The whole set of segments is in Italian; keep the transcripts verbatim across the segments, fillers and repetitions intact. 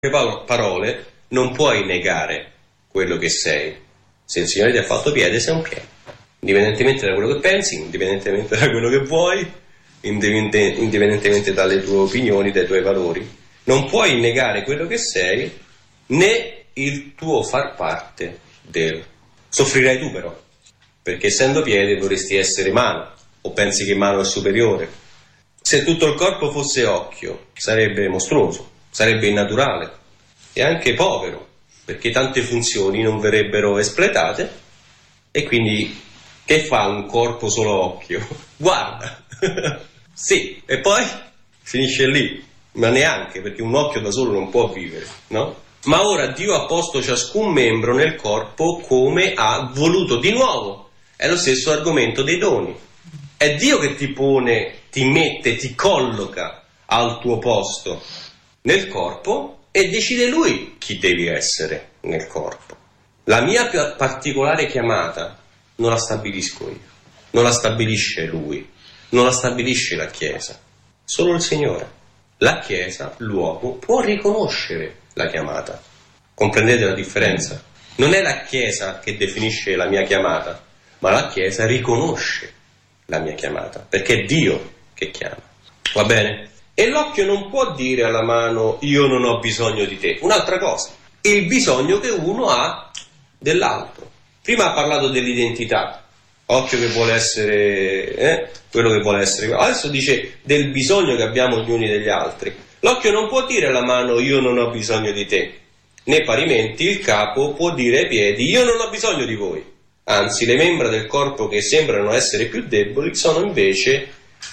parole non puoi negare quello che sei. Se il Signore ti ha fatto piede, sei un piede, indipendentemente da quello che pensi, indipendentemente da quello che vuoi, indipendentemente dalle tue opinioni, dai tuoi valori. Non puoi negare quello che sei, né il tuo far parte del. Soffrirai tu però, perché essendo piede dovresti essere mano, o pensi che mano è superiore. Se tutto il corpo fosse occhio, sarebbe mostruoso, sarebbe innaturale e anche povero, perché tante funzioni non verrebbero espletate. E quindi che fa un corpo solo occhio? Guarda. Sì, e poi finisce lì, ma neanche, perché un occhio da solo non può vivere, no? Ma ora Dio ha posto ciascun membro nel corpo come ha voluto. Di nuovo, è lo stesso argomento dei doni. È Dio che ti pone, ti mette, ti colloca al tuo posto nel corpo e decide Lui chi devi essere nel corpo. La mia più particolare chiamata non la stabilisco io, non la stabilisce Lui, non la stabilisce la Chiesa, solo il Signore. La Chiesa, l'uomo, può riconoscere la chiamata. Comprendete la differenza? Non è la Chiesa che definisce la mia chiamata, ma la Chiesa riconosce la mia chiamata, perché è Dio che chiama. Va bene? E l'occhio non può dire alla mano io non ho bisogno di te. Un'altra cosa, il bisogno che uno ha dell'altro. Prima ha parlato dell'identità, occhio che vuole essere eh, quello che vuole essere. Adesso dice del bisogno che abbiamo gli uni degli altri. L'occhio non può dire alla mano io non ho bisogno di te, né parimenti il capo può dire ai piedi io non ho bisogno di voi. Anzi, le membra del corpo che sembrano essere più deboli sono invece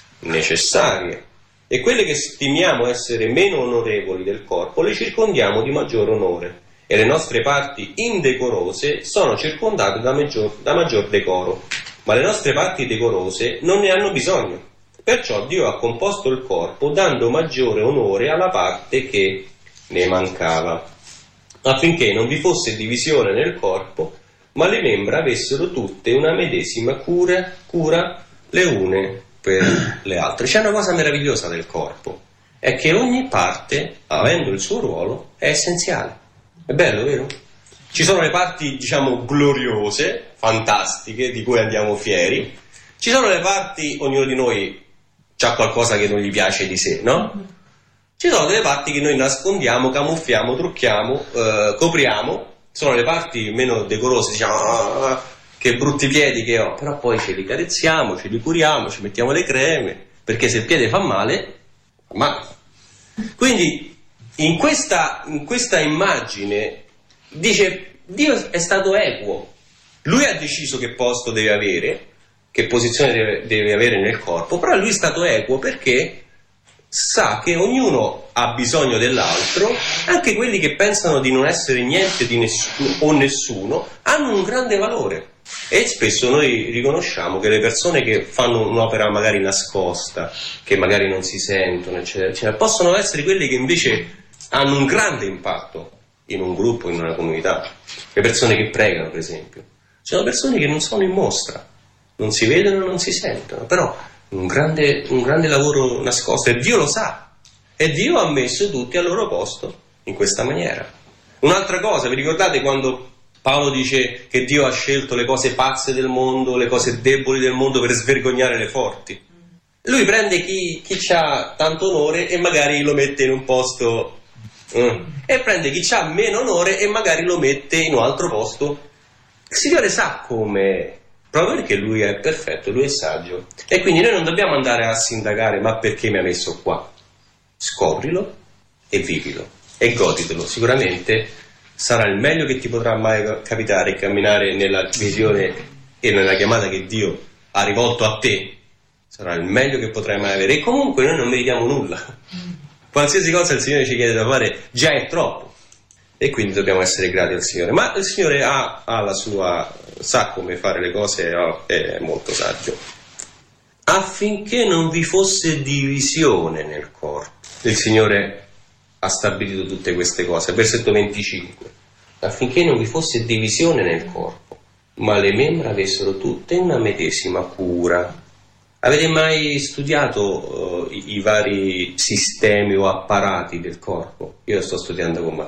necessarie. E quelle che stimiamo essere meno onorevoli del corpo le circondiamo di maggior onore. E le nostre parti indecorose sono circondate da maggior, da maggior decoro. Ma le nostre parti decorose non ne hanno bisogno. Perciò Dio ha composto il corpo dando maggiore onore alla parte che ne mancava, affinché non vi fosse divisione nel corpo, ma le membra avessero tutte una medesima cura, cura le une per le altre. C'è una cosa meravigliosa del corpo, è che ogni parte, avendo il suo ruolo, è essenziale. È bello, vero? Ci sono le parti, diciamo, gloriose, fantastiche, di cui andiamo fieri. Ci sono le parti, ognuno di noi ha qualcosa che non gli piace di sé, no? Ci sono delle parti che noi nascondiamo, camuffiamo, trucchiamo, eh, copriamo. Sono le parti meno decorose, diciamo, ah, che brutti piedi che ho, però poi ce li carezziamo, ce li curiamo, ci mettiamo le creme, perché se il piede fa male, fa male. Quindi in questa, in questa immagine dice Dio è stato equo, Lui ha deciso che posto deve avere, che posizione deve, deve avere nel corpo, però Lui è stato equo perché sa che ognuno ha bisogno dell'altro, anche quelli che pensano di non essere niente di nessuno o nessuno hanno un grande valore. E spesso noi riconosciamo che le persone che fanno un'opera magari nascosta, che magari non si sentono, eccetera, eccetera, possono essere quelli che invece hanno un grande impatto in un gruppo, in una comunità. Le persone che pregano, per esempio, sono persone che non sono in mostra, non si vedono, non si sentono, però un grande, un grande lavoro nascosto, e Dio lo sa, e Dio ha messo tutti al loro posto in questa maniera. Un'altra cosa, vi ricordate quando Paolo dice che Dio ha scelto le cose pazze del mondo, le cose deboli del mondo per svergognare le forti? Lui prende chi, chi ha tanto onore e magari lo mette in un posto mm, e prende chi ha meno onore e magari lo mette in un altro posto. Il Signore sa come, proprio perché Lui è perfetto, Lui è saggio, e quindi noi non dobbiamo andare a sindacare ma perché mi ha messo qua. Scoprilo e vivilo e goditelo. Sicuramente sarà il meglio che ti potrà mai capitare, camminare nella visione e nella chiamata che Dio ha rivolto a te. Sarà il meglio che potrai mai avere, e comunque noi non meritiamo nulla. Qualsiasi cosa il Signore ci chiede da fare già è troppo, e quindi dobbiamo essere grati al Signore. Ma il Signore ha, ha la sua, sa come fare le cose, è molto saggio. Affinché non vi fosse divisione nel corpo, il Signore ha stabilito tutte queste cose. Versetto venticinque: affinché non vi fosse divisione nel corpo, ma le membra avessero tutte una medesima cura Avete mai studiato uh, i, i vari sistemi o apparati del corpo? Io sto studiando con